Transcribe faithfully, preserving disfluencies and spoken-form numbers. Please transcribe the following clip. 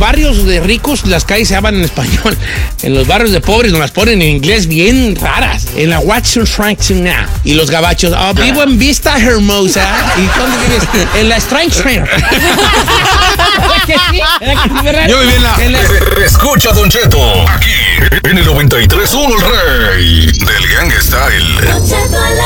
barrios de ricos las calles se llaman en español. En los barrios de pobres nos las ponen en inglés bien raras. En la Watson Strike now. Y los gabachos, oh, vivo en Vista Hermosa. ¿Y dónde vives? En la Strike Trainer. Yo viví en la... En la... Escucha, Don Cheto, aquí en el noventa y tres punto uno, el rey del Gangsta Style.